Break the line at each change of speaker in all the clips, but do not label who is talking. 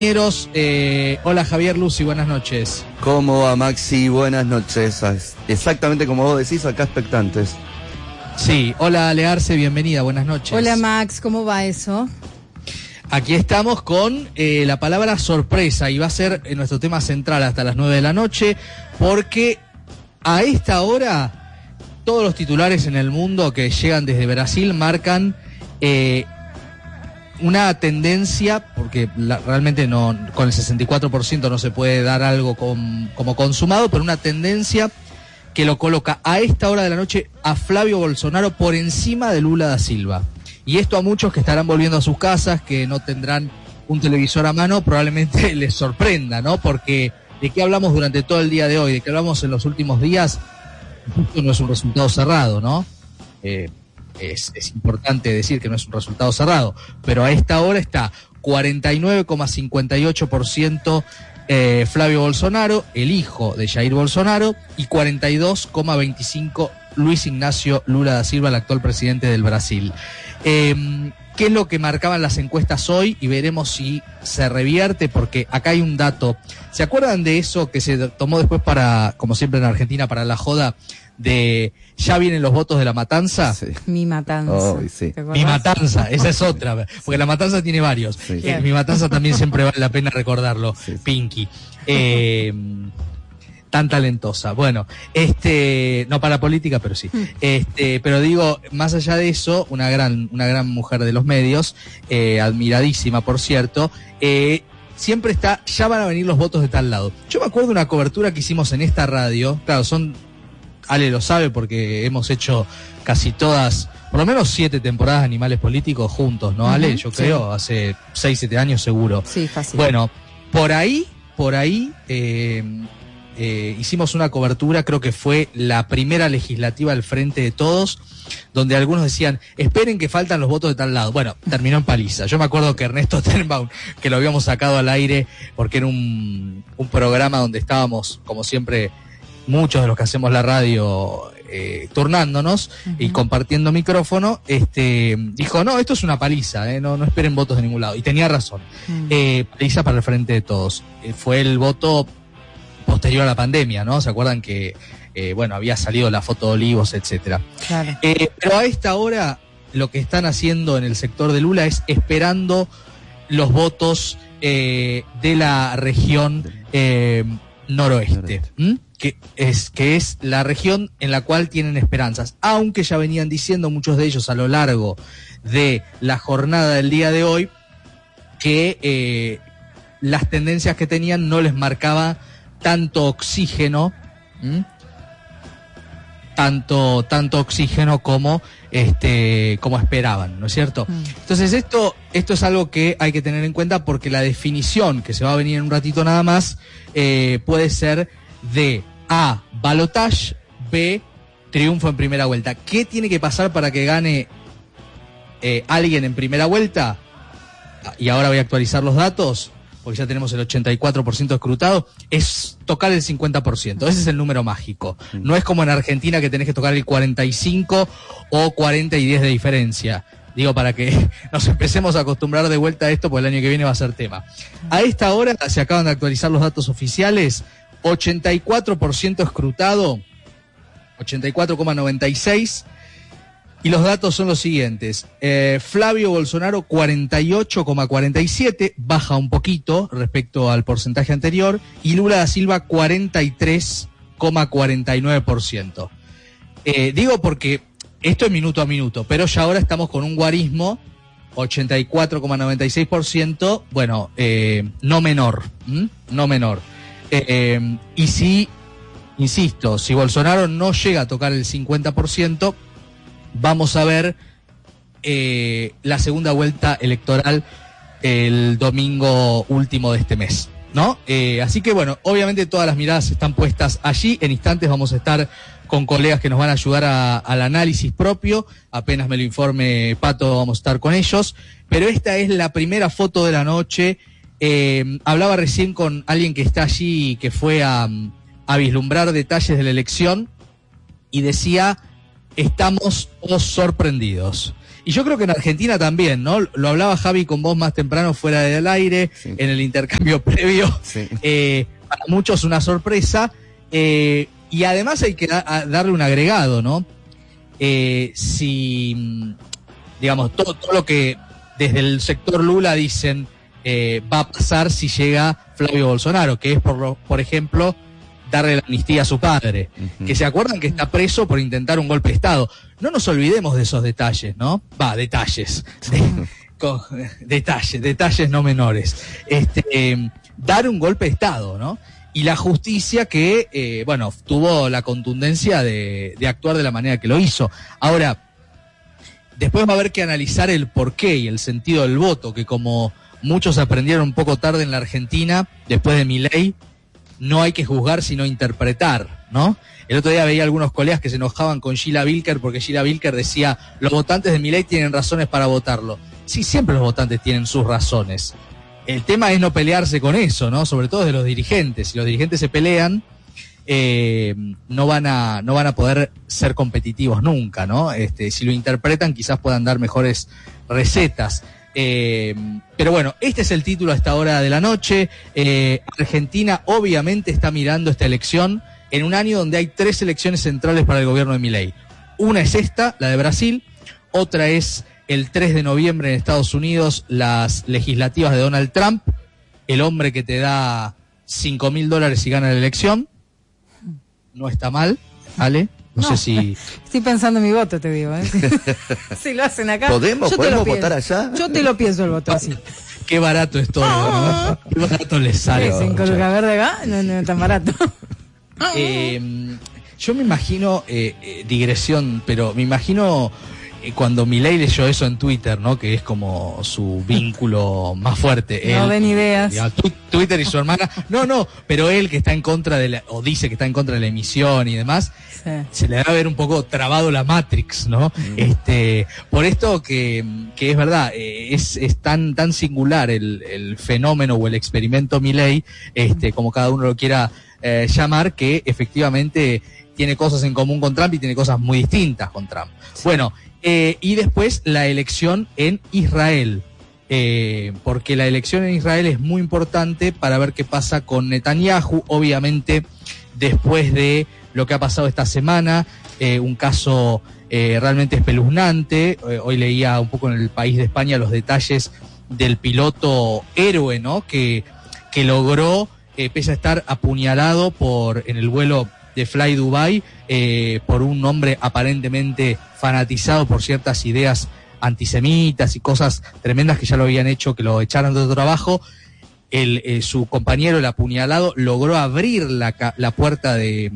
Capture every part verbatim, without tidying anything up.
Compañeros, eh, hola Javier, Lucy, buenas noches.
¿Cómo va, Maxi? Buenas noches. Exactamente como vos decís, acá expectantes.
Sí, hola Learce, bienvenida, buenas noches.
Hola Max, ¿cómo va eso?
Aquí estamos con eh, la palabra sorpresa y va a ser eh, nuestro tema central hasta las nueve de la noche, porque a esta hora todos los titulares en el mundo que llegan desde Brasil marcan eh, una tendencia, porque la, realmente no con el sesenta y cuatro por ciento no se puede dar algo con, como consumado, pero una tendencia que lo coloca a esta hora de la noche a Flavio Bolsonaro por encima de Lula da Silva. Y esto a muchos que estarán volviendo a sus casas, que no tendrán un televisor a mano, probablemente les sorprenda, ¿no? Porque de qué hablamos durante todo el día de hoy, de qué hablamos en los últimos días, esto no es un resultado cerrado, ¿no? Eh, Es, es importante decir que no es un resultado cerrado, pero a esta hora está cuarenta y nueve coma cincuenta y ocho por ciento eh, Flavio Bolsonaro, el hijo de Jair Bolsonaro, y cuarenta y dos coma veinticinco por ciento Luis Ignacio Lula da Silva, el actual presidente del Brasil. Eh, ¿Qué es lo que marcaban las encuestas hoy? Y veremos si se revierte, porque acá hay un dato. ¿Se acuerdan de eso que se tomó después para, como siempre en Argentina, para la joda, de ya vienen los votos de la matanza?
Sí. Mi matanza.
Oh, sí.
Mi matanza, esa es otra, porque la matanza tiene varios.
Sí.
Eh, mi matanza también siempre vale la pena recordarlo, sí. Pinky. Eh, tan talentosa. Bueno, este, no para política, pero sí. Este, pero digo, más allá de eso, una gran, una gran mujer de los medios, eh, admiradísima, por cierto, eh, siempre está, ya van a venir los votos de tal lado. Yo me acuerdo de una cobertura que hicimos en esta radio, claro, son, Ale lo sabe porque hemos hecho casi todas, por lo menos siete temporadas de Animales Políticos juntos, ¿no, Ale? Uh-huh, Yo creo, sí. Hace seis, siete años seguro.
Sí, fácil.
Bueno, por ahí, por ahí, eh, eh, hicimos una cobertura, creo que fue la primera legislativa al Frente de Todos, donde algunos decían, esperen que faltan los votos de tal lado. Bueno, terminó en paliza. Yo me acuerdo que Ernesto Tenenbaum, que lo habíamos sacado al aire, porque era un, un programa donde estábamos, como siempre, muchos de los que hacemos la radio eh, turnándonos uh-huh. y compartiendo micrófono, este dijo, no, esto es una paliza, eh, no, no esperen votos de ningún lado. Y tenía razón. Uh-huh. Eh, paliza para el Frente de Todos. Eh, fue el voto posterior a la pandemia, ¿no? ¿Se acuerdan que, eh, bueno, había salido la foto de Olivos, etcétera?
Claro.
Eh, pero a esta hora lo que están haciendo en el sector de Lula es esperando los votos eh, de la región eh, noroeste, ¿Mm? que es que es la región en la cual tienen esperanzas, aunque ya venían diciendo muchos de ellos a lo largo de la jornada del día de hoy que eh, las tendencias que tenían no les marcaba tanto oxígeno, ¿m? tanto tanto oxígeno como este como esperaban, ¿no es cierto? Mm. Entonces esto esto es algo que hay que tener en cuenta, porque la definición que se va a venir en un ratito nada más eh, puede ser de A, balotage, B, triunfo en primera vuelta. ¿Qué tiene que pasar para que gane eh, alguien en primera vuelta? Y ahora voy a actualizar los datos, porque ya tenemos el ochenta y cuatro por ciento escrutado, es tocar el cincuenta por ciento. Ese es el número mágico. No es como en Argentina que tenés que tocar el cuarenta y cinco o cuarenta y diez de diferencia. Digo, para que nos empecemos a acostumbrar de vuelta a esto, porque el año que viene va a ser tema. A esta hora se acaban de actualizar los datos oficiales. ochenta y cuatro por ciento escrutado, ochenta y cuatro coma noventa y seis, y los datos son los siguientes. Eh, Flavio Bolsonaro cuarenta y ocho coma cuarenta y siete, baja un poquito respecto al porcentaje anterior, y Lula da Silva cuarenta y tres coma cuarenta y nueve por ciento. Eh, digo porque esto es minuto a minuto, pero ya ahora estamos con un guarismo, ochenta y cuatro coma noventa y seis por ciento, bueno, eh, no menor, ¿m? no menor. Eh, eh, y si, insisto, si Bolsonaro no llega a tocar el cincuenta por ciento, vamos a ver eh, la segunda vuelta electoral el domingo último de este mes, ¿no? Eh, así que bueno, obviamente todas las miradas están puestas allí. En instantes vamos a estar con colegas que nos van a ayudar a, al análisis propio. Apenas me lo informe Pato, vamos a estar con ellos. Pero esta es la primera foto de la noche. Eh, hablaba recién con alguien que está allí, que fue a, a vislumbrar detalles de la elección, y decía, estamos todos sorprendidos. Y Y yo creo que en Argentina también, ¿no? Lo hablaba Javi con vos más temprano fuera del aire, sí. en el intercambio previo. Sí. Eh, para muchos una sorpresa. Eh, y además hay que da, darle un agregado, ¿no? Eh, si, digamos, todo, todo lo que desde el sector Lula dicen eh, va a pasar si llega Flavio Bolsonaro, que es, por, lo, por ejemplo, darle la amnistía a su padre, uh-huh. que se acuerdan que está preso por intentar un golpe de Estado. No nos olvidemos de esos detalles, ¿no? Va, detalles. De, con, detalles, detalles no menores. Este, eh, dar un golpe de Estado, ¿no? Y la justicia que, eh, bueno, tuvo la contundencia de, de actuar de la manera que lo hizo. Ahora, después va a haber que analizar el porqué y el sentido del voto, que como muchos aprendieron un poco tarde en la Argentina, después de Milei, no hay que juzgar sino interpretar, ¿no? El otro día veía algunos colegas que se enojaban con Sheila Bilker porque Sheila Bilker decía, los votantes de Milei tienen razones para votarlo. Sí, siempre los votantes tienen sus razones. El tema es no pelearse con eso, ¿no? Sobre todo de los dirigentes. Si los dirigentes se pelean, eh, no van a no van a poder ser competitivos nunca, ¿no? Este, si lo interpretan, quizás puedan dar mejores recetas. Eh, pero bueno, este es el título a esta hora de la noche. Eh, Argentina obviamente está mirando esta elección en un año donde hay tres elecciones centrales para el gobierno de Milei. Una es esta, la de Brasil. Otra es el tres de noviembre en Estados Unidos, las legislativas de Donald Trump, el hombre que te da cinco mil dólares y gana la elección. No está mal, ¿vale? No, no sé si...
Estoy pensando en mi voto, te digo, ¿eh? Si lo hacen acá...
¿Podemos, ¿podemos votar allá?
Yo te lo pienso el voto así.
Qué barato es todo, ¿no? Qué barato les sale.
Sin colga verde acá, no, no es tan barato.
Eh, yo me imagino, eh, eh, digresión, pero me imagino... Cuando Milei leyó eso en Twitter, ¿no? Que es como su vínculo más fuerte.
No
él,
ven ideas.
Digamos, Twitter y su hermana. No, no, pero él que está en contra de la, o dice que está en contra de la emisión y demás, sí. Se le debe haber un poco trabado la Matrix, ¿no? Mm. Este, por esto que, que es verdad, eh, es, es tan, tan singular el, el fenómeno o el experimento Milei, este, como cada uno lo quiera eh, llamar, que efectivamente tiene cosas en común con Trump y tiene cosas muy distintas con Trump. Sí. Bueno, Eh, y después la elección en Israel, eh, porque la elección en Israel es muy importante para ver qué pasa con Netanyahu, obviamente después de lo que ha pasado esta semana, eh, un caso eh, realmente espeluznante. Eh, hoy leía un poco en El País de España los detalles del piloto héroe, ¿no? Que, que logró, eh, pese a estar apuñalado por en el vuelo de Fly Dubai, eh, por un hombre aparentemente fanatizado por ciertas ideas antisemitas y cosas tremendas que ya lo habían hecho, que lo echaran de otro trabajo. El, eh, su compañero, el apuñalado, logró abrir la, la puerta de,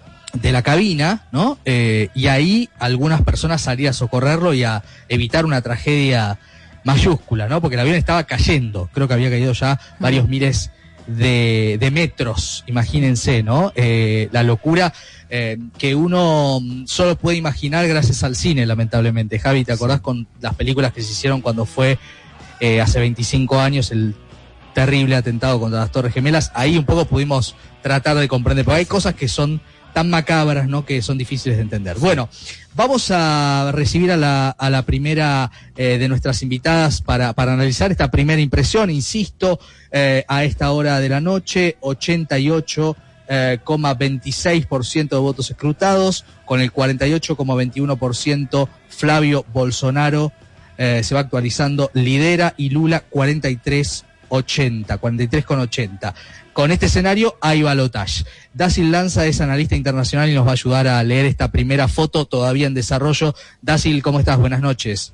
de la cabina, ¿no? Eh, y ahí algunas personas salían a socorrerlo y a evitar una tragedia mayúscula, ¿no? Porque el avión estaba cayendo, creo que había caído ya varios miles de, de metros, imagínense, ¿no? Eh, la locura eh, que uno solo puede imaginar gracias al cine, lamentablemente. Javi, ¿te acordás con las películas que se hicieron cuando fue eh, hace veinticinco años el terrible atentado contra las Torres Gemelas? Ahí un poco pudimos tratar de comprender, porque hay cosas que son tan macabras, ¿no?, que son difíciles de entender. Bueno, vamos a recibir a la, a la primera eh, de nuestras invitadas para, para analizar esta primera impresión, insisto, eh, a esta hora de la noche, ochenta y ocho coma veintiséis por ciento de votos escrutados, con el cuarenta y ocho coma veintiuno por ciento Flavio Bolsonaro eh, se va actualizando, lidera, y Lula cuarenta y tres ochenta, cuarenta y tres con ochenta. Con este escenario hay balotaje. Dácil Lanza es analista internacional y nos va a ayudar a leer esta primera foto todavía en desarrollo. Dácil, ¿cómo estás? Buenas noches.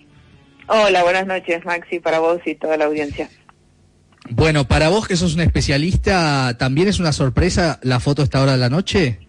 Hola, buenas noches, Maxi, para vos y toda la audiencia.
Bueno, para vos que sos un especialista, ¿también es una sorpresa la foto a esta hora de la noche?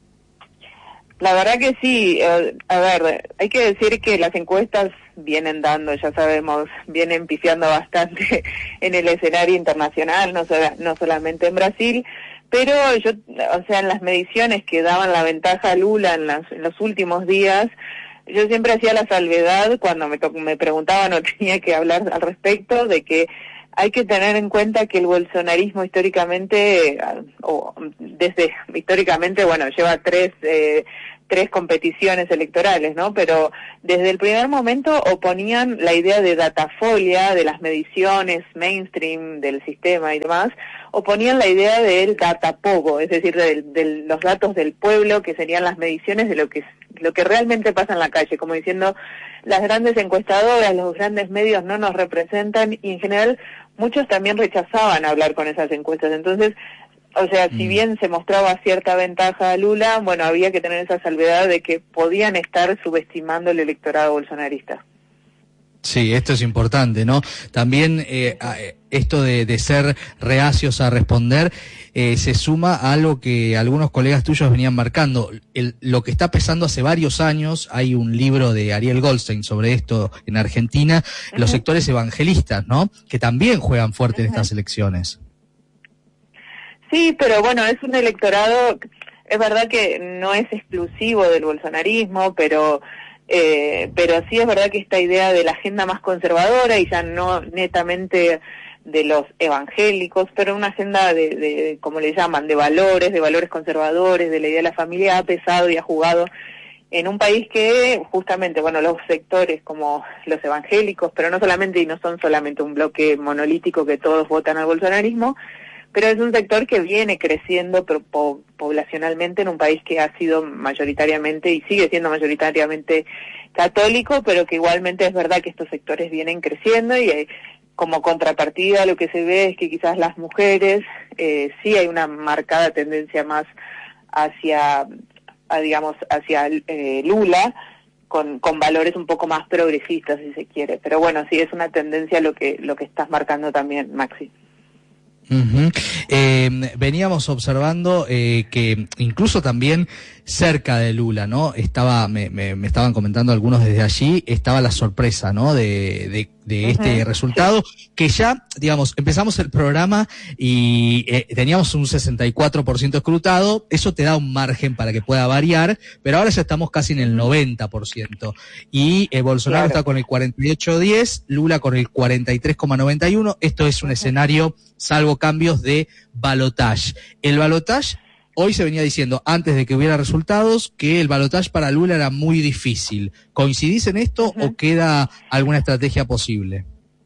La verdad que sí. Uh, a ver, hay que decir que las encuestas vienen dando, ya sabemos, vienen pifiando bastante en el escenario internacional, no, so, no solamente en Brasil, pero yo, o sea, en las mediciones que daban la ventaja a Lula en, las, en los últimos días, yo siempre hacía la salvedad cuando me, me preguntaban o tenía que hablar al respecto de que hay que tener en cuenta que el bolsonarismo históricamente, o desde históricamente, bueno, lleva tres eh, tres competiciones electorales, ¿no? Pero desde el primer momento oponían la idea de datafolia, de las mediciones mainstream del sistema y demás, oponían la idea del datapogo, es decir, de, de los datos del pueblo, que serían las mediciones de lo que lo que realmente pasa en la calle, como diciendo, las grandes encuestadoras, los grandes medios no nos representan, y en general muchos también rechazaban hablar con esas encuestas. Entonces, o sea, si bien se mostraba cierta ventaja a Lula, bueno, había que tener esa salvedad de que podían estar subestimando el electorado bolsonarista.
Sí, esto es importante, ¿no? También eh, esto de, de ser reacios a responder eh, se suma a algo que algunos colegas tuyos venían marcando. El, lo que está pesando hace varios años, hay un libro de Ariel Goldstein sobre esto en Argentina, uh-huh. los sectores evangelistas, ¿no? Que también juegan fuerte uh-huh. en estas elecciones.
Sí, pero bueno, es un electorado, es verdad que no es exclusivo del bolsonarismo, pero eh, pero sí es verdad que esta idea de la agenda más conservadora, y ya no netamente de los evangélicos, pero una agenda de, de, como le llaman, de valores, de valores conservadores, de la idea de la familia, ha pesado y ha jugado en un país que justamente, bueno, los sectores como los evangélicos, pero no solamente, y no son solamente un bloque monolítico que todos votan al bolsonarismo, pero es un sector que viene creciendo po- poblacionalmente en un país que ha sido mayoritariamente y sigue siendo mayoritariamente católico, pero que igualmente es verdad que estos sectores vienen creciendo, y eh, como contrapartida lo que se ve es que quizás las mujeres, eh, sí hay una marcada tendencia más hacia, a, digamos, hacia eh, Lula, con, con valores un poco más progresistas, si se quiere. Pero bueno, sí es una tendencia lo que, lo que estás marcando también, Maxi.
Uh-huh. Eh, veníamos observando eh, que incluso también cerca de Lula, ¿no? Estaba, me, me, me estaban comentando algunos desde allí, estaba la sorpresa, ¿no? De, de, de uh-huh. este resultado, sí. que ya, digamos, empezamos el programa y eh, teníamos un sesenta y cuatro por ciento escrutado, eso te da un margen para que pueda variar, pero ahora ya estamos casi en el noventa por ciento. Y eh, Bolsonaro claro. está con el cuarenta y ocho diez, Lula con el cuarenta y tres coma noventa y uno, esto es un uh-huh. escenario salvo cambios de balotage. El balotage, hoy se venía diciendo, antes de que hubiera resultados, que el balotage para Lula era muy difícil. ¿Coincidís en esto uh-huh. o queda alguna estrategia posible?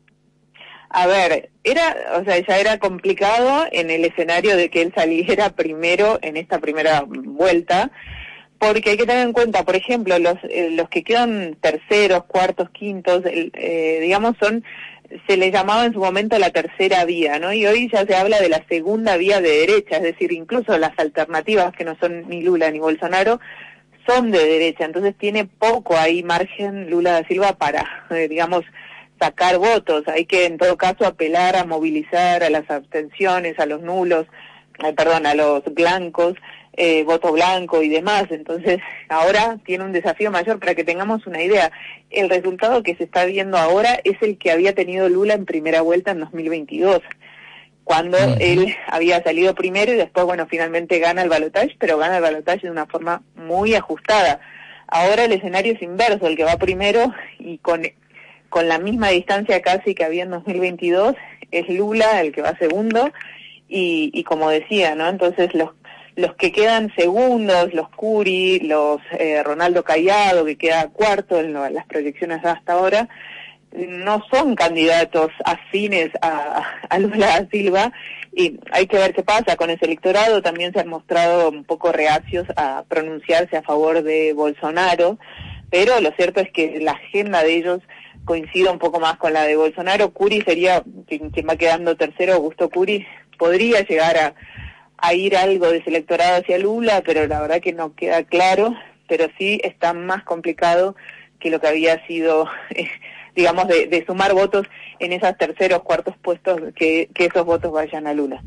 A ver, era, o sea, ya era complicado en el escenario de que él saliera primero en esta primera vuelta, porque hay que tener en cuenta, por ejemplo, los eh, los que quedan terceros, cuartos, quintos, eh, digamos, son, se les llamaba en su momento la tercera vía, ¿no? Y hoy ya se habla de la segunda vía de derecha, es decir, incluso las alternativas que no son ni Lula ni Bolsonaro son de derecha, entonces tiene poco ahí margen Lula da Silva para, eh, digamos, sacar votos. Hay que en todo caso apelar a movilizar a las abstenciones, a los nulos, eh, perdón, a los blancos, eh, voto blanco y demás. Entonces ahora tiene un desafío mayor. Para que tengamos una idea, el resultado que se está viendo ahora es el que había tenido Lula en primera vuelta en dos mil veintidós, cuando uh-huh. él había salido primero y después, bueno, finalmente gana el balotaje, pero gana el balotaje de una forma muy ajustada. Ahora el escenario es inverso, el que va primero y con con la misma distancia casi que había en dos mil veintidós, es Lula el que va segundo, y, y como decía, ¿no? Entonces los los que quedan segundos, los Curi, los eh, Ronaldo Cayado, que queda cuarto en lo, las proyecciones hasta ahora, no son candidatos afines a, a Lula da Silva, y hay que ver qué pasa con ese electorado. También se han mostrado un poco reacios a pronunciarse a favor de Bolsonaro, pero lo cierto es que la agenda de ellos coincide un poco más con la de Bolsonaro. Curi sería quien, quien va quedando tercero, Augusto Curi, podría llegar a, a ir algo de ese electorado hacia Lula, pero la verdad que no queda claro, pero sí está más complicado que lo que había sido, eh, digamos, de, de sumar votos en esos terceros, cuartos puestos, que, que esos votos vayan a Lula.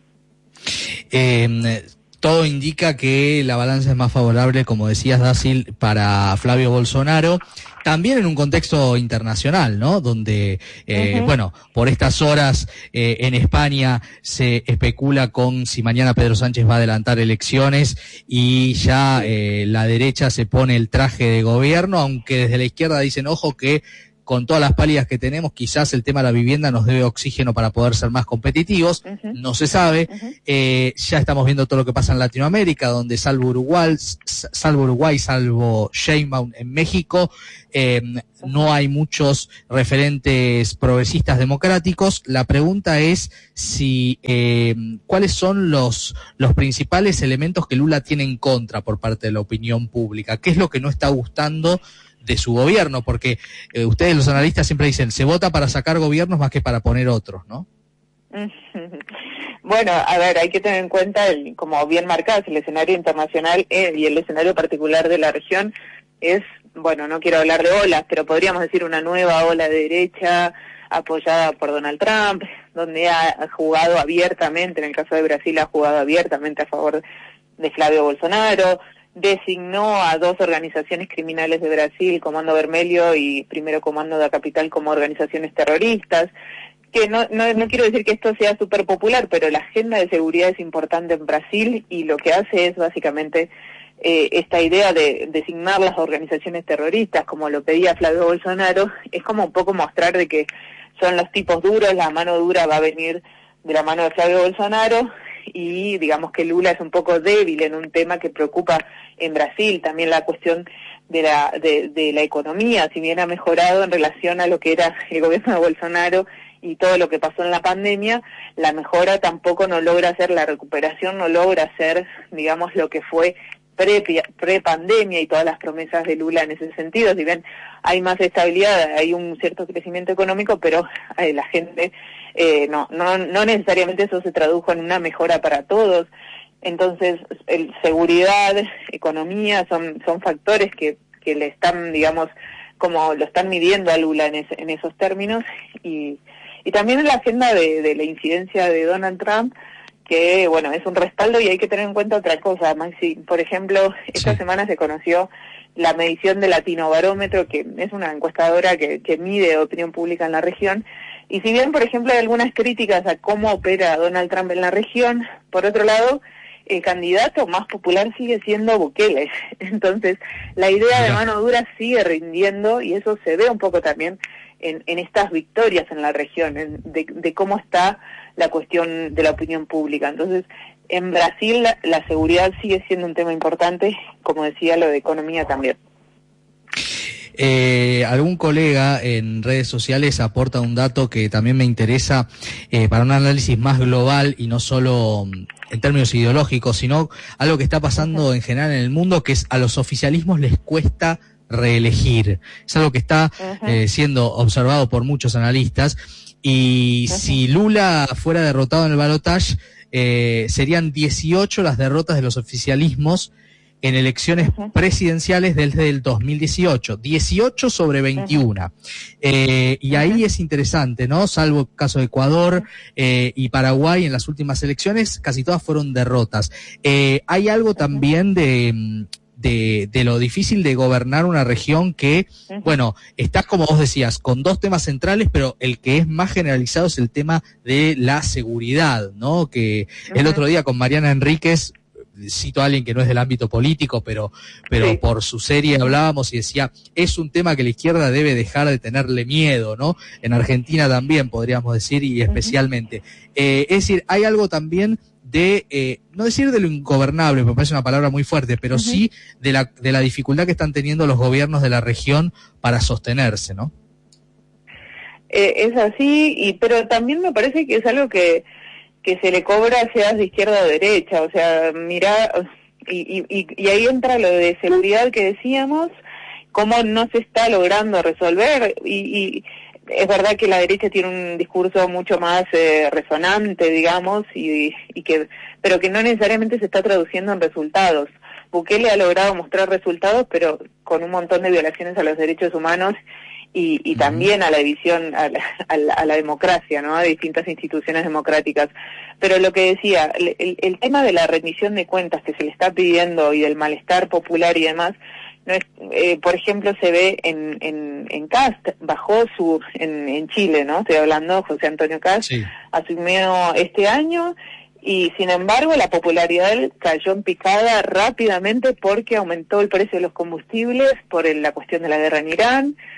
Eh, todo indica que la balanza es más favorable, como decías, Dácil, para Flavio Bolsonaro, también en un contexto internacional, ¿no? Donde, eh, uh-huh. bueno, por estas horas eh, en España se especula con si mañana Pedro Sánchez va a adelantar elecciones y ya eh, la derecha se pone el traje de gobierno, aunque desde la izquierda dicen, ojo, que con todas las pálidas que tenemos, quizás el tema de la vivienda nos debe oxígeno para poder ser más competitivos, uh-huh. no se sabe. Uh-huh. Eh, ya estamos viendo todo lo que pasa en Latinoamérica, donde salvo Uruguay, salvo Uruguay, salvo Sheinbaum en México, eh, uh-huh. no hay muchos referentes progresistas democráticos. La pregunta es si eh, cuáles son los los principales elementos que Lula tiene en contra por parte de la opinión pública. ¿Qué es lo que no está gustando de su gobierno? Porque eh, ustedes los analistas siempre dicen, se vota para sacar gobiernos más que para poner otros, ¿no?
Bueno, a ver, hay que tener en cuenta, el, como bien marcás, el escenario internacional eh, y el escenario particular de la región es, bueno, no quiero hablar de olas, pero podríamos decir una nueva ola de derecha apoyada por Donald Trump, donde ha jugado abiertamente, en el caso de Brasil ha jugado abiertamente a favor de Flavio Bolsonaro, designó a dos organizaciones criminales de Brasil, Comando Vermelho y Primero Comando da Capital, como organizaciones terroristas, que no, no, no quiero decir que esto sea súper popular, pero la agenda de seguridad es importante en Brasil y lo que hace es básicamente eh, esta idea de designar las organizaciones terroristas, como lo pedía Flavio Bolsonaro, es como un poco mostrar de que son los tipos duros, la mano dura va a venir de la mano de Flavio Bolsonaro, y digamos que Lula es un poco débil en un tema que preocupa en Brasil, también la cuestión de la de, de la economía, si bien ha mejorado en relación a lo que era el gobierno de Bolsonaro y todo lo que pasó en la pandemia, la mejora tampoco no logra ser, la recuperación no logra ser, digamos, lo que fue pre, pre-pandemia y todas las promesas de Lula en ese sentido. Si bien hay más estabilidad, hay un cierto crecimiento económico, pero eh, la gente, eh, no, no, no necesariamente eso se tradujo en una mejora para todos. Entonces, el, seguridad, economía, son, son factores que, que le están, digamos, como lo están midiendo a Lula en, ese, en esos términos, y, y también en la agenda de, de la incidencia de Donald Trump, que, bueno, es un respaldo, y hay que tener en cuenta otra cosa, Maxi. Por ejemplo, esta sí. semana se conoció la medición de Latino Barómetro, que es una encuestadora que, que mide opinión pública en la región, y si bien, por ejemplo, hay algunas críticas a cómo opera Donald Trump en la región, por otro lado, el candidato más popular sigue siendo Bukele. Entonces, la idea de mano dura sigue rindiendo, y eso se ve un poco también en, en estas victorias en la región, en, de, de cómo está la cuestión de la opinión pública. Entonces, en Brasil la, la seguridad sigue siendo un tema importante, como decía, lo de economía también.
Eh, algún colega en redes sociales aporta un dato que también me interesa eh, para un análisis más global y no solo en términos ideológicos, sino algo que está pasando uh-huh. en general en el mundo, que es a los oficialismos les cuesta reelegir. Es algo que está uh-huh. eh, siendo observado por muchos analistas, y uh-huh. si Lula fuera derrotado en el balotaje, eh, serían dieciocho las derrotas de los oficialismos en elecciones uh-huh. presidenciales desde el dos mil dieciocho, dieciocho sobre veintiuno. Uh-huh. Eh, y ahí uh-huh. es interesante, ¿no? Salvo el caso de Ecuador eh, y Paraguay en las últimas elecciones, casi todas fueron derrotas. Eh, hay algo uh-huh. también de, de, de lo difícil de gobernar una región que, uh-huh. bueno, está, como vos decías, con dos temas centrales, pero el que es más generalizado es el tema de la seguridad, ¿no? Que uh-huh. el otro día con Mariana Enríquez, cito a alguien que no es del ámbito político, pero pero sí. por su serie hablábamos y decía, es un tema que la izquierda debe dejar de tenerle miedo, ¿no? En Argentina también, podríamos decir, y especialmente. Uh-huh. Eh, es decir, hay algo también de, eh, no decir de lo ingobernable, me parece una palabra muy fuerte, pero uh-huh. sí de la, de la dificultad que están teniendo los gobiernos de la región para sostenerse, ¿no?
Eh, es así, y pero también me parece que es algo que que se le cobra, seas de izquierda o derecha, o sea, mira, y, y, y ahí entra lo de seguridad que decíamos, cómo no se está logrando resolver, y, y es verdad que la derecha tiene un discurso mucho más eh, resonante, digamos, y, y que, pero que no necesariamente se está traduciendo en resultados. Bukele ha logrado mostrar resultados, pero con un montón de violaciones a los derechos humanos, y, y también a la división, a la, a, la, a la democracia, ¿no? A distintas instituciones democráticas. Pero lo que decía, el, el, el tema de la rendición de cuentas que se le está pidiendo y del malestar popular y demás, no es, eh, por ejemplo, se ve en, en, en Kast, bajó su, en, en Chile, ¿no? Estoy hablando, José Antonio Kast, sí. asumió este año, y sin embargo la popularidad cayó en picada rápidamente porque aumentó el precio de los combustibles por el, la cuestión de la guerra en Irán.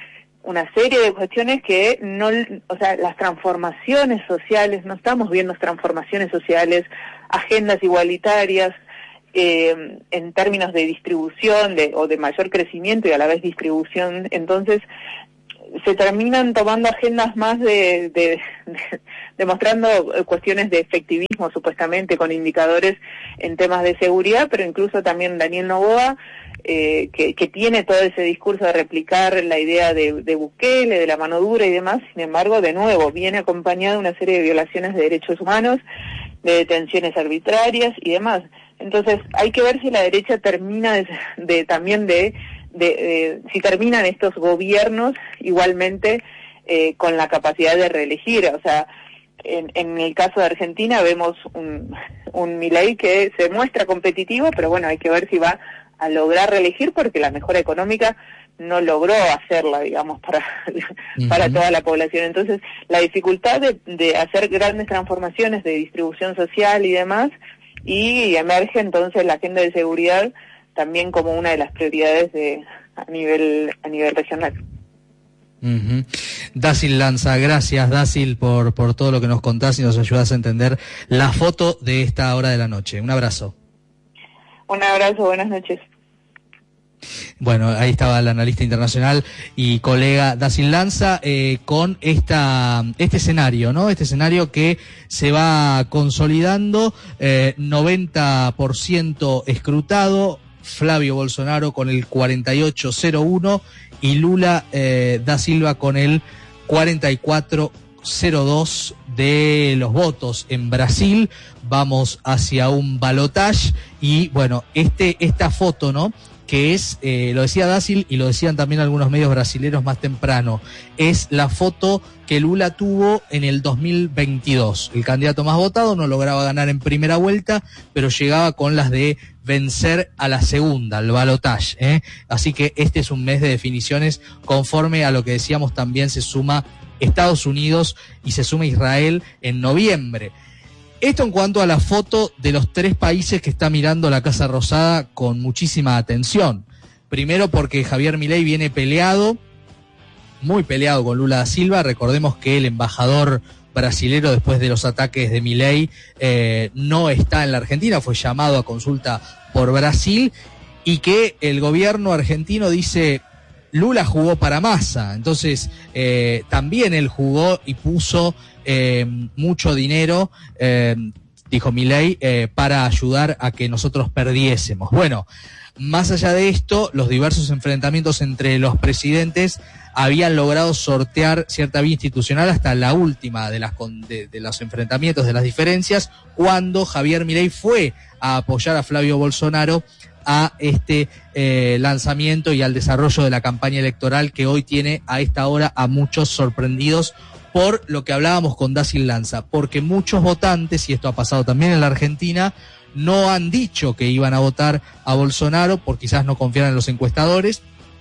una serie de cuestiones que no, o sea, las transformaciones sociales, no estamos viendo transformaciones sociales, agendas igualitarias, eh, en términos de distribución de, o de mayor crecimiento y a la vez distribución, entonces se terminan tomando agendas más de, de, de demostrando cuestiones de efectivismo supuestamente con indicadores en temas de seguridad, pero incluso también Daniel Noboa, eh, que, que tiene todo ese discurso de replicar la idea de, de Bukele, de la mano dura y demás, sin embargo, de nuevo, viene acompañado de una serie de violaciones de derechos humanos, de detenciones arbitrarias y demás. Entonces, hay que ver si la derecha termina de, de también de De, de, si terminan estos gobiernos igualmente eh, con la capacidad de reelegir. O sea, en, en el caso de Argentina vemos un, un Milei que se muestra competitivo, pero bueno, hay que ver si va a lograr reelegir, porque la mejora económica no logró hacerla, digamos, para, uh-huh. para toda la población. Entonces, la dificultad de, de hacer grandes transformaciones de distribución social y demás, y emerge entonces la agenda de seguridad también como una de las prioridades de a nivel a nivel regional.
Uh-huh. Dacil Lanza, gracias Dacil por, por todo lo que nos contás y nos ayudas a entender la foto de esta hora de la noche. Un abrazo.
Un abrazo, buenas noches.
Bueno, ahí estaba el analista internacional y colega Dacil Lanza eh, con esta este escenario, ¿no? Este escenario que se va consolidando, eh, noventa por ciento escrutado, Flavio Bolsonaro con el cuarenta y ocho cero uno y Lula eh, da Silva con el cuarenta y cuatro cero dos de los votos en Brasil. Vamos hacia un balotaje y bueno, este esta foto, ¿no? Que es, eh, lo decía Dacil y lo decían también algunos medios brasileños más temprano, es la foto que Lula tuvo en el dos mil veintidós. El candidato más votado no lograba ganar en primera vuelta, pero llegaba con las de vencer a la segunda, el balotaje, ¿eh? Así que este es un mes de definiciones conforme a lo que decíamos, también se suma Estados Unidos y se suma Israel en noviembre. Esto en cuanto a la foto de los tres países que está mirando la Casa Rosada con muchísima atención. Primero porque Javier Milei viene peleado, muy peleado con Lula da Silva. Recordemos que el embajador brasilero, después de los ataques de Milei, eh, no está en la Argentina, fue llamado a consulta por Brasil, y que el gobierno argentino dice Lula jugó para Massa. Entonces eh, también él jugó y puso Eh, mucho dinero, eh, dijo Milei, eh, para ayudar a que nosotros perdiésemos. Bueno, más allá de esto, los diversos enfrentamientos entre los presidentes habían logrado sortear cierta vía institucional hasta la última de, las, de, de los enfrentamientos, de las diferencias, cuando Javier Milei fue a apoyar a Flavio Bolsonaro a este eh, lanzamiento y al desarrollo de la campaña electoral que hoy tiene a esta hora a muchos sorprendidos por lo que hablábamos con Dacil Lanza, porque muchos votantes, y esto ha pasado también en la Argentina, no han dicho que iban a votar a Bolsonaro por quizás no confiar en los encuestadores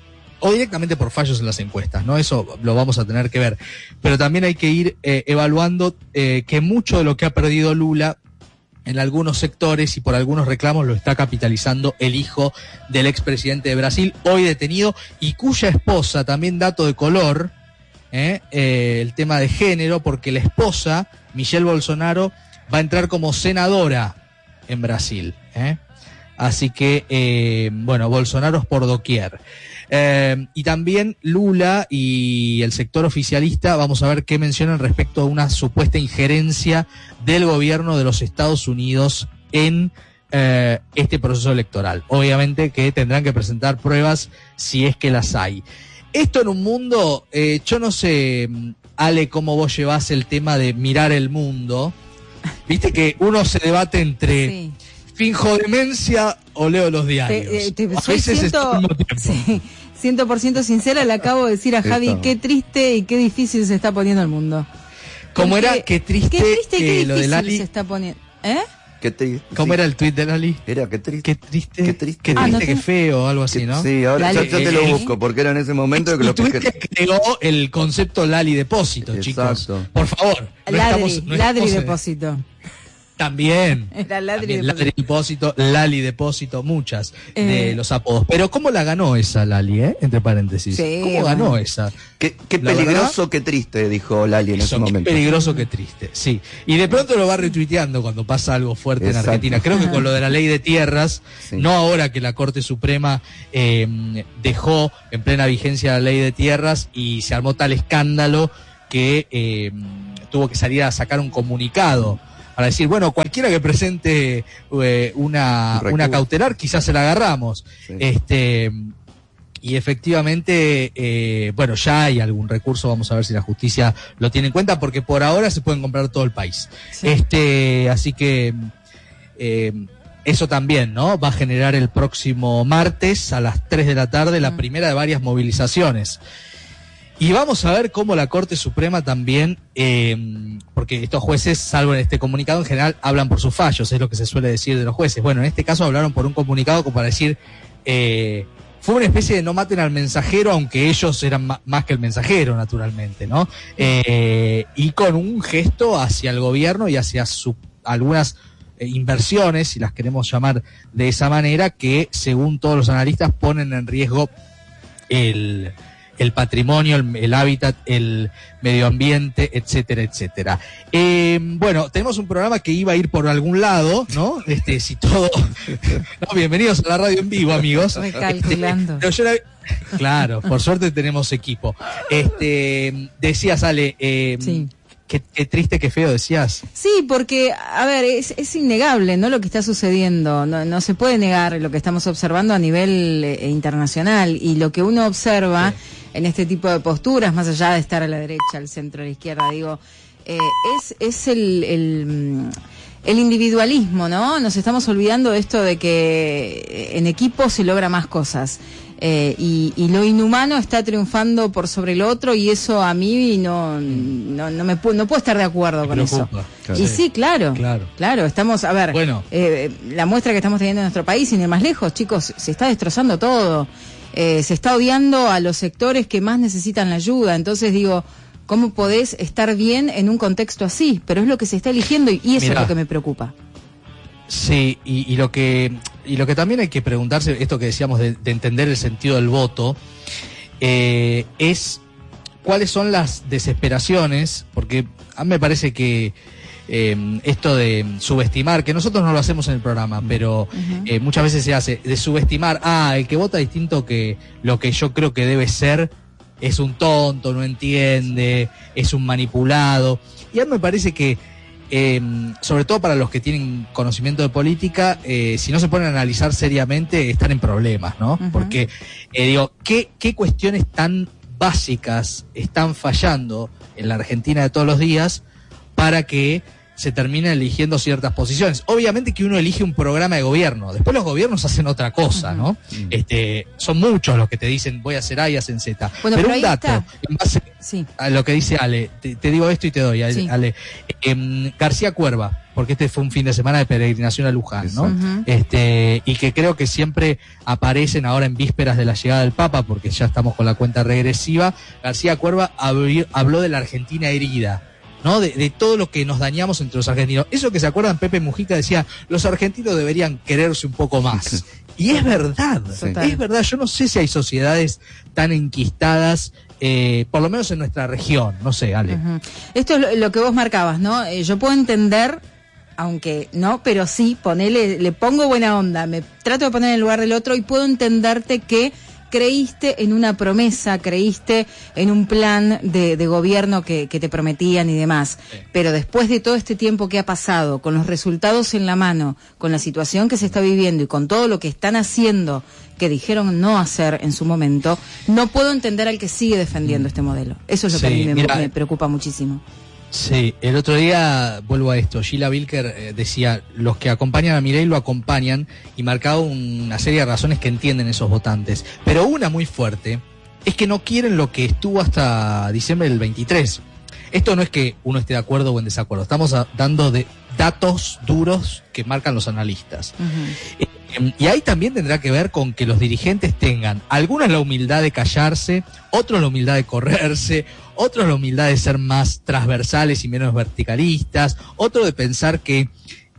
o directamente por fallos en las encuestas, ¿no? Eso lo vamos a tener que ver. Pero también hay que ir eh, evaluando eh, que mucho de lo que ha perdido Lula en algunos sectores y por algunos reclamos lo está capitalizando el hijo del expresidente de Brasil, hoy detenido, y cuya esposa, también dato de color, Eh, eh, el tema de género, porque la esposa, Michelle Bolsonaro, va a entrar como senadora en Brasil, ¿eh? Así que, eh, bueno, Bolsonaro es por doquier. Eh, y también Lula y el sector oficialista, vamos a ver qué mencionan respecto a una supuesta injerencia del gobierno de los Estados Unidos en eh, este proceso electoral. Obviamente que tendrán que presentar pruebas si es que las hay. Esto en un mundo, eh, yo no sé, Ale, cómo vos llevás el tema de mirar el mundo. Viste que uno se debate entre sí. ¿Finjo demencia o leo los diarios?
Te, te,
a veces
ciento,
es al mismo tiempo.
Sí, cien por ciento sincera, le acabo de decir a Javi Eso. Qué triste y qué difícil se está poniendo el mundo.
¿Cómo era? Qué triste,
qué triste y qué difícil
lo de Lali
se está poniendo. ¿Eh?
Qué triste,
¿Cómo
sí.
era el tuit de Lali?
Era qué triste.
Qué triste.
Qué triste.
Qué,
ah,
triste,
no
qué
te...
feo, algo así, ¿no?
Sí, ahora
Lali,
yo, yo te lo
eh,
busco, porque era en ese momento que
y
lo
tuit
pesqué.
que creó el concepto Lali Depósito,
Exacto.
chicos. Por favor. No
Ladri,
estamos, no
Ladri
estamos en...
Depósito.
También.
Era Ladri
También
Depósito.
Ladri Depósito, Lali Depósito, muchas
Eh.
de los apodos. Pero ¿cómo la ganó esa Lali, eh? Entre paréntesis.
Sí,
¿Cómo
bueno.
ganó esa?
Qué, qué
La
peligroso,
verdad,
qué triste, dijo Lali en ese
Eso, qué
momento.
peligroso, qué triste, sí. Y de pronto lo va retuiteando cuando pasa algo fuerte
Exacto.
en Argentina. Creo que con lo de la ley de tierras,
Sí.
no ahora que la Corte Suprema eh, dejó en plena vigencia la ley de tierras y se armó tal escándalo que eh, tuvo que salir a sacar un comunicado para decir, bueno, cualquiera que presente eh, una,
Un
una
recurso.
cautelar, quizás se la agarramos.
Sí.
Este, y efectivamente, eh, bueno, ya hay algún recurso, vamos a ver si la justicia lo tiene en cuenta, porque por ahora se pueden comprar todo el país.
Sí.
Este, así que eh, eso también, ¿no? Va a generar el próximo martes a las tres de la tarde la
Mm.
primera de varias movilizaciones. Y vamos a ver cómo la Corte Suprema también, eh, porque estos jueces, salvo en este comunicado, en general hablan por sus fallos, es lo que se suele decir de los jueces. Bueno, en este caso hablaron por un comunicado como para decir, eh, fue una especie de no maten al mensajero, aunque ellos eran ma- más que el mensajero, naturalmente, ¿no? Eh, y con un gesto hacia el gobierno y hacia su, algunas eh, inversiones, si las queremos llamar de esa manera, que según todos los analistas ponen en riesgo el, el patrimonio, el, el hábitat, el medio ambiente, etcétera, etcétera. Eh, bueno, tenemos un programa que iba a ir por algún lado, ¿no? Este, si todo... No, bienvenidos a la radio en vivo, amigos.
Recalculando.
Este, pero yo la- Claro, por suerte tenemos equipo. Este, decías, Ale, eh,
Sí.
qué, qué triste, qué feo, decías.
Sí, porque, a ver, es, es innegable, ¿no? Lo que está sucediendo. No, no se puede negar lo que estamos observando a nivel eh, internacional. Y lo que uno observa
Sí.
en este tipo de posturas, más allá de estar a la derecha, al centro, a la izquierda, digo, eh, es, es el, el, mm, el individualismo, ¿no? Nos estamos olvidando de esto de que eh, en equipo se logra más cosas. Eh, y, y lo inhumano está triunfando por sobre el otro y eso a mí no, no, no me pu- no puedo estar de acuerdo
Me
con eso.
preocupa.
Claro.
Y sí, claro,
Claro.
claro, estamos, a ver,
Bueno.
eh, la muestra que estamos teniendo en nuestro país, sin ir más lejos, chicos, se está destrozando todo, eh, se está odiando a los sectores que más necesitan la ayuda, entonces digo, ¿cómo podés estar bien en un contexto así? Pero es lo que se está eligiendo y, y eso
Mirá.
es lo que me preocupa.
Sí, y, y lo que y lo que también hay que preguntarse, esto que decíamos de, de entender el sentido del voto, eh, es cuáles son las desesperaciones, porque a mí me parece que eh, esto de subestimar, que nosotros no lo hacemos en el programa, pero
Ujú.
eh, muchas veces se hace, de subestimar, ah, el que vota distinto que lo que yo creo que debe ser, es un tonto, no entiende, es un manipulado. Y a mí me parece que, eh, sobre todo para los que tienen conocimiento de política, eh, si no se ponen a analizar seriamente, están en problemas, ¿no?
Ujú.
Porque, eh, digo, ¿qué, ¿qué cuestiones tan básicas están fallando en la Argentina de todos los días para que se terminen eligiendo ciertas posiciones? Obviamente que uno elige un programa de gobierno, después los gobiernos hacen otra cosa, ¿no?
Ujú.
Este, son muchos los que te dicen voy a hacer A y hacen Z.
Bueno,
pero
pero
un
ahí
dato,
está.
en base
Sí.
a lo que dice Ale, te, te digo esto y te doy, Ale.
Sí.
Ale. Em, García Cuerva, porque este fue un fin de semana de peregrinación a Luján, ¿no?
Ujú.
Este, y que creo que siempre aparecen ahora en vísperas de la llegada del Papa, porque ya estamos con la cuenta regresiva. García Cuerva habló, habló de la Argentina herida, ¿no? De, de todo lo que nos dañamos entre los argentinos. Eso que se acuerdan, Pepe Mujica decía, los argentinos deberían quererse un poco más. Y es verdad,
Total.
es verdad. Yo no sé si hay sociedades tan enquistadas, eh, por lo menos en nuestra región, no sé, Ale.
Ujú. Esto es lo, lo que vos marcabas, ¿no? Eh, yo puedo entender, aunque no, pero sí, ponele, le pongo buena onda, me trato de poner en el lugar del otro y puedo entenderte que creíste en una promesa, creíste en un plan de, de gobierno que, que te prometían y demás.
Sí.
Pero después de todo este tiempo que ha pasado, con los resultados en la mano, con la situación que se está viviendo y con todo lo que están haciendo que dijeron no hacer en su momento, no puedo entender al que sigue defendiendo este modelo. Eso es lo que
Sí,
a mí me,
mira,
me preocupa muchísimo.
Sí, el otro día, vuelvo a esto, Gila Vilker eh, decía, los que acompañan a Milei lo acompañan, y marcaba una serie de razones que entienden esos votantes. Pero una muy fuerte es que no quieren lo que estuvo hasta diciembre del veintitrés. Esto no es que uno esté de acuerdo o en desacuerdo, estamos a- dando de datos duros que marcan los analistas.
Ujú.
Eh, Y ahí también tendrá que ver con que los dirigentes tengan, algunos la humildad de callarse, otros la humildad de correrse, otros la humildad de ser más transversales y menos verticalistas, otros de pensar que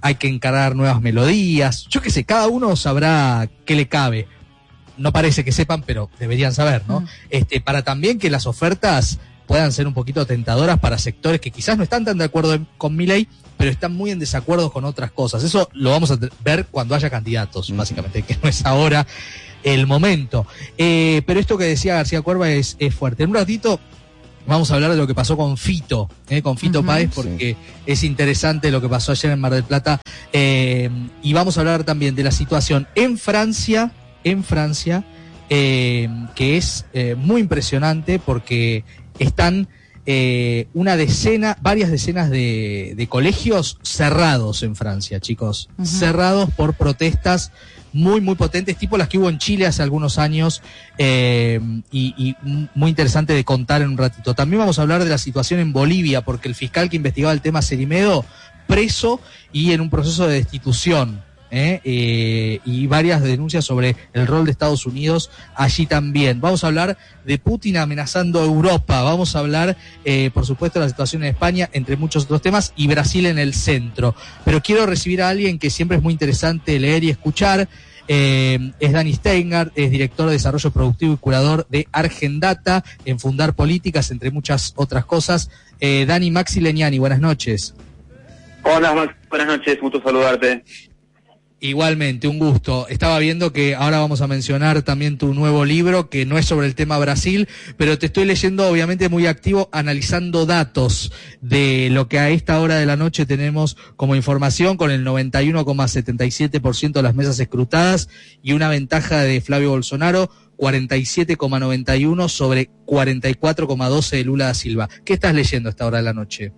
hay que encarar nuevas melodías, yo qué sé, cada uno sabrá qué le cabe. No parece que sepan, pero deberían saber, ¿no? Mm. Este, para también que las ofertas puedan ser un poquito tentadoras para sectores que quizás no están tan de acuerdo con Milei, pero están muy en desacuerdo con otras cosas. Eso lo vamos a ver cuando haya candidatos, mm. básicamente, que no es ahora el momento. Eh, pero esto que decía García Cuerva es, es fuerte. En un ratito vamos a hablar de lo que pasó con Fito, eh, con Fito uh-huh, Páez, porque sí. es interesante lo que pasó ayer en Mar del Plata. Eh, y vamos a hablar también de la situación en Francia, en Francia, eh, que es eh, muy impresionante porque están eh, una decena, varias decenas de, de colegios cerrados en Francia, chicos, uh-huh. cerrados por protestas muy, muy potentes, tipo las que hubo en Chile hace algunos años, eh, y, y muy interesante de contar en un ratito. También vamos a hablar de la situación en Bolivia, porque el fiscal que investigaba el tema Cerimedo, preso y en un proceso de destitución, ¿eh? Eh, y varias denuncias sobre el rol de Estados Unidos allí también. Vamos a hablar de Putin amenazando a Europa, vamos a hablar, eh, por supuesto, de la situación en España, entre muchos otros temas, y Brasil en el centro. Pero quiero recibir a alguien que siempre es muy interesante leer y escuchar. Eh, es Dani Steingart, es director de Desarrollo Productivo y curador de Argendata, en Fundar Políticas, entre muchas otras cosas. Eh, Dani, Maxi Leñani, buenas noches.
Hola, Max, buenas noches, gusto saludarte.
Igualmente, un gusto. Estaba viendo que ahora vamos a mencionar también tu nuevo libro, que no es sobre el tema Brasil, pero te estoy leyendo obviamente muy activo, analizando datos de lo que a esta hora de la noche tenemos como información, con el noventa y uno coma setenta y siete por ciento de las mesas escrutadas y una ventaja de Flavio Bolsonaro, cuarenta y siete coma noventa y uno sobre cuarenta y cuatro coma doce de Lula da Silva. ¿Qué estás leyendo a esta hora de la noche?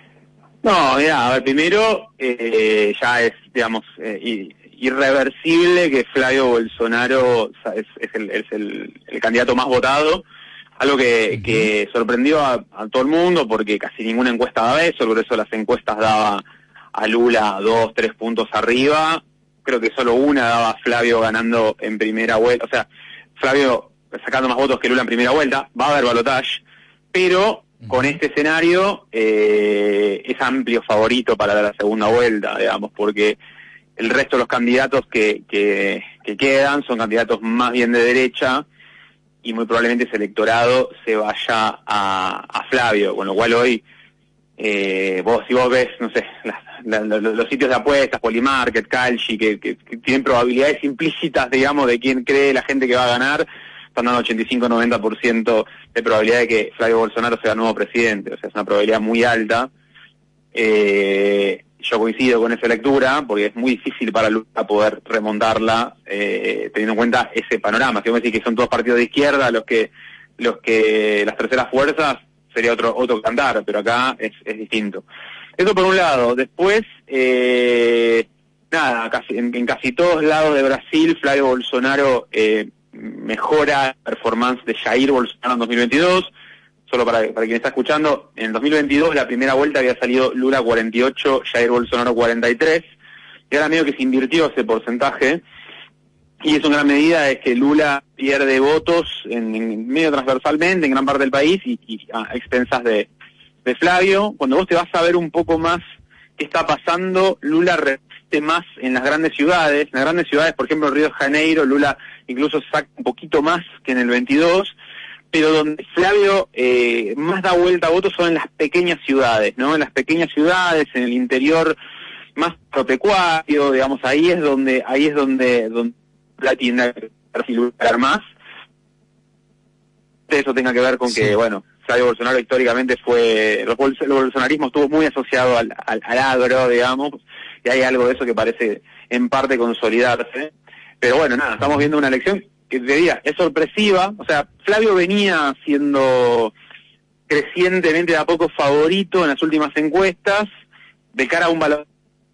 No, mira, a ver, primero eh, ya es, digamos, eh, irreversible que Flavio Bolsonaro es, es, el, es el, el candidato más votado, algo que, uh-huh. que sorprendió a, a todo el mundo porque casi ninguna encuesta daba eso, por eso las encuestas daba a Lula dos, tres puntos arriba, creo que solo una daba a Flavio ganando en primera vuelta, o sea, Flavio sacando más votos que Lula en primera vuelta, va a haber balotaje, pero con este escenario eh, es amplio favorito para la segunda vuelta, digamos, porque el resto de los candidatos que, que, que quedan son candidatos más bien de derecha y muy probablemente ese electorado se vaya a, a Flavio, con lo cual hoy eh, vos si vos ves, no sé, la, la, los, los sitios de apuestas, Polymarket, Calci, que, que, que tienen probabilidades implícitas, digamos, de quién cree la gente que va a ganar, están dando ochenta y cinco a noventa por ciento de probabilidad de que Flavio Bolsonaro sea nuevo presidente, o sea, es una probabilidad muy alta. Eh, yo coincido con esa lectura, porque es muy difícil para Lula poder remontarla, eh, teniendo en cuenta ese panorama. Si vos decís que son todos partidos de izquierda, los que, los que, las terceras fuerzas, sería otro, otro cantar, pero acá es, es distinto. Eso por un lado. Después, eh, nada, casi, en, en casi todos lados de Brasil, Flavio Bolsonaro, eh, mejora la performance de Jair Bolsonaro en dos mil veintidós, solo para, para quien está escuchando, en dos mil veintidós la primera vuelta había salido Lula cuarenta y ocho, Jair Bolsonaro cuarenta y tres, y ahora medio que se invirtió ese porcentaje, y eso en gran medida es que Lula pierde votos en, en medio transversalmente en gran parte del país y, y a expensas de, de Flavio. Cuando vos te vas a ver un poco más qué está pasando, Lula resiste más en las grandes ciudades, en las grandes ciudades, por ejemplo, Río de Janeiro, Lula incluso saca un poquito más que en el veintidós, pero donde Flavio eh, más da vuelta a votos son en las pequeñas ciudades, ¿no? En las pequeñas ciudades, en el interior más agropecuario, digamos, ahí es donde, ahí es donde, donde la tiende a luchar más. Eso tenga que ver con que, sí. bueno, Flavio Bolsonaro históricamente fue, el bolsonarismo estuvo muy asociado al, al, al agro, digamos, y hay algo de eso que parece en parte consolidarse. Pero bueno, nada, estamos viendo una elección que te diría, es sorpresiva, o sea, Flavio venía siendo crecientemente de a poco favorito en las últimas encuestas, de cara a un valor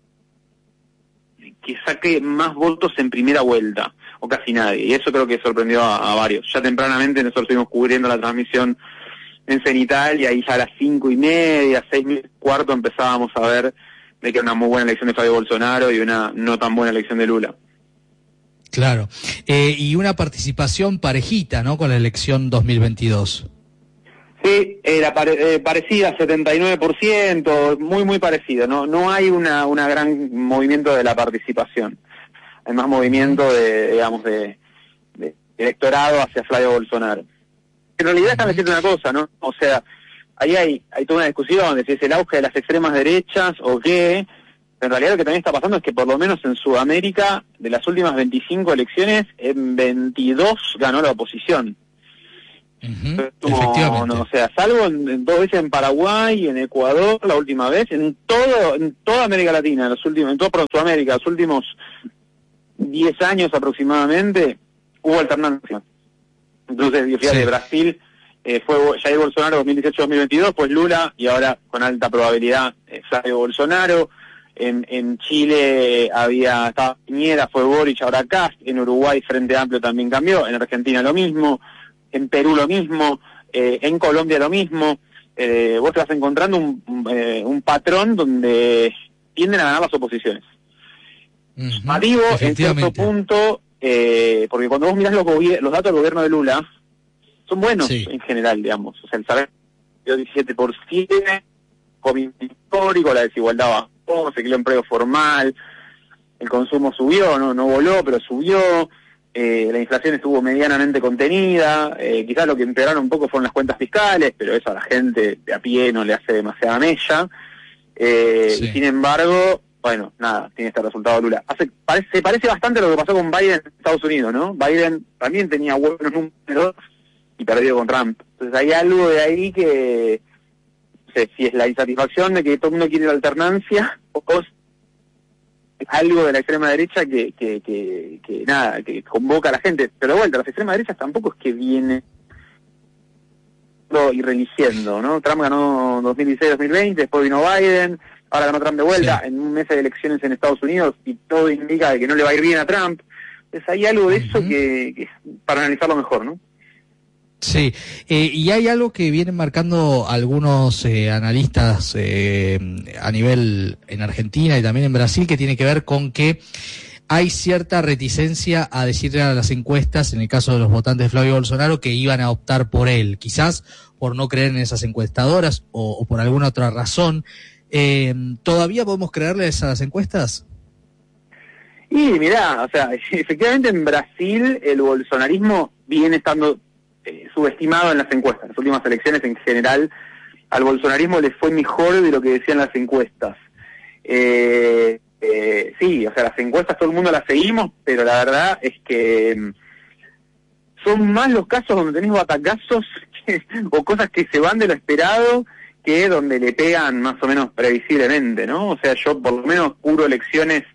que saque más votos en primera vuelta, o casi nadie, y eso creo que sorprendió a, a varios. Ya tempranamente nosotros estuvimos cubriendo la transmisión en Cenital, y ahí ya a las cinco y media, seis y cuarto empezábamos a ver de que era una muy buena elección de Flavio Bolsonaro y una no tan buena elección de Lula.
Claro, eh, y una participación parejita, ¿no?, con la elección dos mil veintidós.
Sí, era pare, eh, parecida, setenta y nueve por ciento, muy muy parecida. No no hay una una gran movimiento de la participación. Hay más movimiento de, digamos, de, de electorado hacia Flavio Bolsonaro. En realidad, déjame decirte una cosa, ¿no? O sea, ahí hay hay toda una discusión de si es el auge de las extremas derechas o qué. En realidad lo que también está pasando es que por lo menos en Sudamérica, de las últimas veinticinco elecciones, en veintidós ganó la oposición.
Uh-huh.
Como,
Efectivamente.
no, o sea, salvo en, en dos veces en Paraguay, en Ecuador, la última vez, en todo, en toda América Latina, en los últimos, en toda Sudamérica, los últimos diez años aproximadamente, hubo alternancia. Entonces, fíjate, sí. Brasil eh, fue Jair Bolsonaro dos mil dieciocho dos mil veintidós, pues Lula, y ahora con alta probabilidad eh, Flavio Bolsonaro. En, en Chile había estaba Piñera, fue Boric, ahora Kast. En Uruguay Frente Amplio también cambió. En Argentina lo mismo. En Perú lo mismo. Eh, en Colombia lo mismo. Eh, vos te vas encontrando un, un, eh, un patrón donde tienden a ganar las oposiciones. Uh-huh. Adivo, en cierto punto, eh, porque cuando vos mirás los, los datos del gobierno de Lula, son buenos, sí, en general, digamos. O sea, el salario dio diecisiete por ciento, COVID histórico, la desigualdad bajó, se creó empleo formal, el consumo subió, no no voló, pero subió, eh, la inflación estuvo medianamente contenida, eh, quizás lo que empeoraron un poco fueron las cuentas fiscales, pero eso a la gente de a pie no le hace demasiada mella, eh, sí. Y sin embargo, bueno, nada, tiene este resultado Lula. Hace, parece, se parece bastante a lo que pasó con Biden en Estados Unidos, ¿no? Biden también tenía buenos números y perdió con Trump. Entonces hay algo de ahí que sé si es la insatisfacción de que todo el mundo quiere la alternancia o es algo de la extrema derecha que, que, que, que nada, que convoca a la gente. Pero de vuelta, las extremas derechas tampoco es que viene y religiendo, ¿no? Trump ganó dos mil dieciséis dos mil veinte, después vino Biden, ahora ganó Trump de vuelta, sí, en un mes de elecciones en Estados Unidos y todo indica de que no le va a ir bien a Trump. Entonces hay algo de eso uh-huh. que, que es para analizarlo mejor, ¿no?
Sí, eh, y hay algo que vienen marcando algunos eh, analistas eh, a nivel en Argentina y también en Brasil, que tiene que ver con que hay cierta reticencia a decirle a las encuestas, en el caso de los votantes de Flavio Bolsonaro, que iban a optar por él, quizás por no creer en esas encuestadoras o, o por alguna otra razón. Eh, ¿Todavía podemos creerle a esas encuestas?
Y mirá, o sea, efectivamente en Brasil el bolsonarismo viene estando Eh, subestimado en las encuestas. Las últimas elecciones en general al bolsonarismo le fue mejor de lo que decían las encuestas. Eh, eh, sí, o sea, las encuestas todo el mundo las seguimos, pero la verdad es que mm, son más los casos donde tenés batacazos que, o cosas que se van de lo esperado que donde le pegan más o menos previsiblemente, ¿no? O sea, yo por lo menos cubro elecciones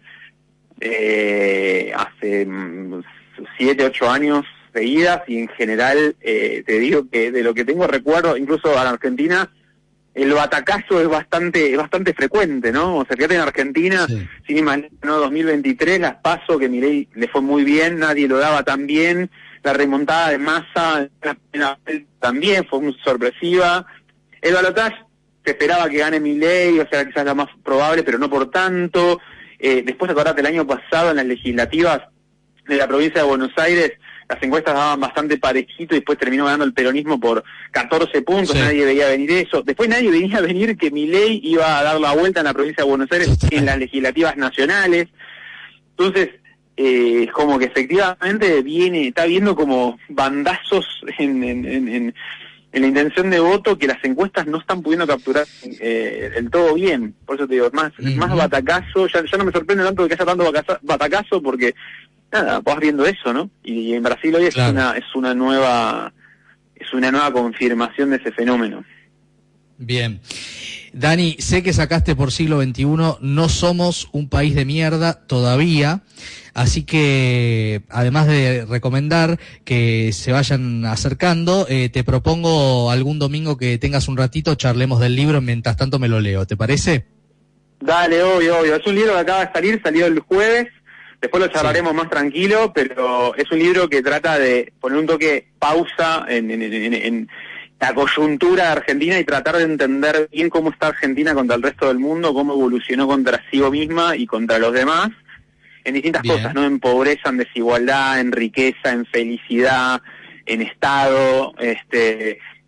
eh, hace mm, siete, ocho años seguidas y en general eh, te digo que de lo que tengo recuerdo, incluso en Argentina, el batacazo es bastante es bastante frecuente, ¿no? O sea, fíjate en Argentina, sí, sin imaginar, ¿no? dos mil veintitrés, las PASO, que Milei le fue muy bien, nadie lo daba tan bien, la remontada de Massa también fue muy sorpresiva, el balotaje se esperaba que gane Milei, o sea, quizás la más probable, pero no por tanto. Eh, después, acordate, el año pasado en las legislativas de la provincia de Buenos Aires, las encuestas daban bastante parejito y después terminó ganando el peronismo por catorce puntos, sí, nadie veía venir eso. Después nadie veía venir que Milei iba a dar la vuelta en la provincia de Buenos Aires en las legislativas nacionales. Entonces, eh, como que efectivamente viene, está viendo como bandazos en, en, en, en, en la intención de voto que las encuestas no están pudiendo capturar eh, del todo bien. Por eso te digo, más, uh-huh. más batacazo, ya, ya no me sorprende tanto que haya tanto batacazo porque nada, vas viendo eso, ¿no? Y en Brasil hoy claro. es una es una nueva es una nueva confirmación de ese fenómeno.
Bien. Dani, sé que sacaste por siglo veintiuno, no somos un país de mierda todavía, así que además de recomendar que se vayan acercando, eh, te propongo algún domingo que tengas un ratito, charlemos del libro, mientras tanto me lo leo, ¿te parece?
Dale, obvio, obvio. Es un libro que acaba de salir, salió el jueves. Después lo charlaremos sí. más tranquilo, pero es un libro que trata de poner un toque pausa en, en, en, en la coyuntura de Argentina y tratar de entender bien cómo está Argentina contra el resto del mundo, cómo evolucionó contra sí misma y contra los demás, en distintas bien. cosas, ¿no? En pobreza, en desigualdad, en riqueza, en felicidad, en Estado, este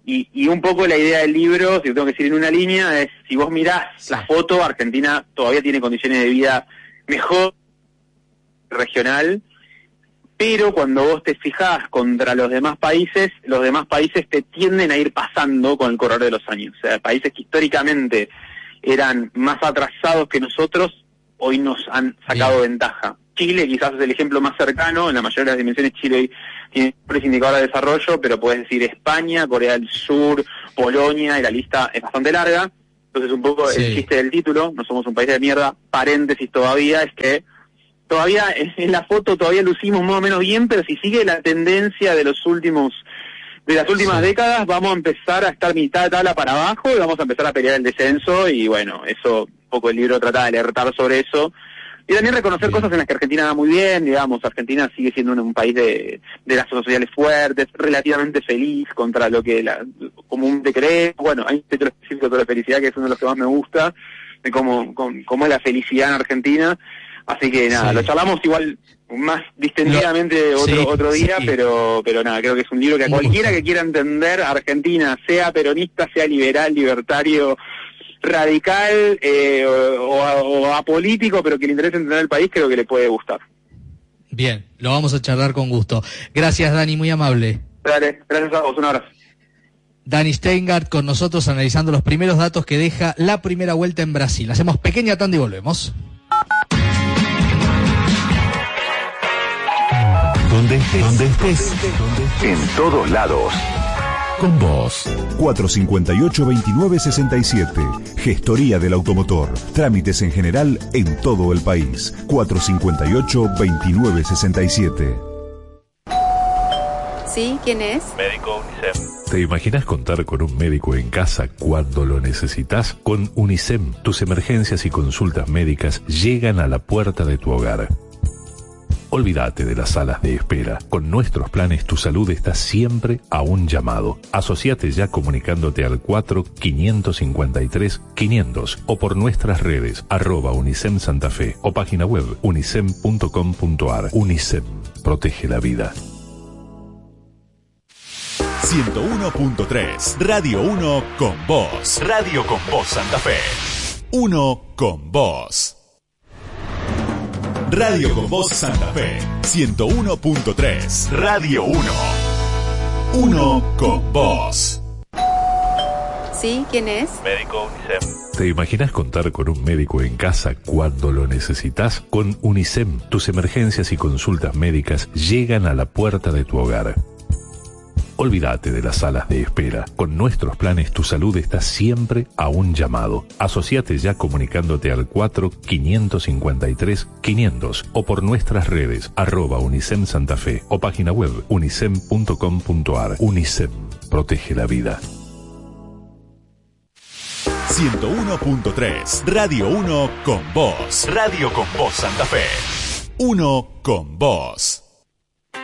Y, y un poco la idea del libro, si lo tengo que decir en una línea, es si vos mirás
sí.
la foto, Argentina todavía tiene condiciones de vida mejor regional, pero cuando vos te fijás contra los demás países, los demás países te tienden a ir pasando con el correr de los años. O sea, países que históricamente eran más atrasados que nosotros, hoy nos han sacado Bien. ventaja. Chile quizás es el ejemplo más cercano, en la mayoría de las dimensiones Chile hoy tiene mejores indicadores de desarrollo, pero puedes decir España, Corea del Sur, Polonia, y la lista es bastante larga. Entonces un poco sí. el chiste del título, no somos un país de mierda, paréntesis todavía, es que todavía en la foto todavía lucimos más o menos bien, pero si sigue la tendencia de los últimos de las últimas sí. décadas, vamos a empezar a estar mitad de tabla para abajo y vamos a empezar a pelear el descenso, y bueno, eso, un poco el libro trata de alertar sobre eso, y también reconocer bien. cosas en las que Argentina va muy bien, digamos, Argentina sigue siendo un, un país de, de lazos sociales fuertes, relativamente feliz contra lo que la, comúnmente cree. Bueno, hay un título específico sobre la felicidad que es uno de los que más me gusta, de cómo, cómo, cómo es la felicidad en Argentina. Así que nada, sí. lo charlamos igual más distendidamente otro sí, otro día, sí. pero pero nada, creo que es un libro que a cualquiera que quiera entender Argentina, sea peronista, sea liberal, libertario, radical eh, o, o apolítico, pero que le interese entender el país, creo que le puede gustar.
Bien, lo vamos a charlar con gusto. Gracias, Dani, muy amable.
Dale, gracias a vos, un abrazo.
Dani Steingart con nosotros analizando los primeros datos que deja la primera vuelta en Brasil. Hacemos pequeña tanda y volvemos.
Donde estés, donde estés, en todos lados. Con vos.
cuatro cinco ocho, dos nueve seis siete. Gestoría del automotor. Trámites en general en todo el país. cuatro cinco ocho, dos nueve seis siete.
¿Sí? ¿Quién es?
Médico UNICEM. ¿Te imaginas contar con un médico en casa cuando lo necesitas? Con UNICEM, tus emergencias y consultas médicas llegan a la puerta de tu hogar. Olvídate de las salas de espera. Con nuestros planes tu salud está siempre a un llamado. Asociate ya comunicándote al cuatro cinco cinco tres quinientos o por nuestras redes arroba Unicem Santa Fe o página web unicem punto com punto ar. Unicem, protege la vida.
ciento uno punto tres, Radio uno con vos.
Radio con vos Santa Fe.
Uno con vos. Radio con vos Santa Fe, ciento uno punto tres.
Radio uno.
Uno con vos.
¿Sí? ¿Quién es?
Médico UNICEM. ¿Te imaginas contar con un médico en casa cuando lo necesitas? Con UNICEM, tus emergencias y consultas médicas llegan a la puerta de tu hogar. Olvídate de las salas de espera. Con nuestros planes tu salud está siempre a un llamado. Asociate ya comunicándote al cuatro cinco cinco tres quinientos o por nuestras redes arroba Unicem Santa Fe o página web unicem punto com punto ar. Unicem, protege la vida.
ciento uno punto tres, Radio uno con vos.
Radio con vos Santa Fe.
Uno con vos.